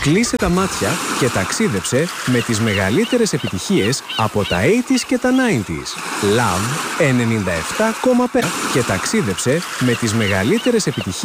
Κλείσε τα μάτια και ταξίδεψε με τις μεγαλύτερες επιτυχίες από τα 80s και τα 90s. Love 97,5 και ταξίδεψε με τις μεγαλύτερες επιτυχίες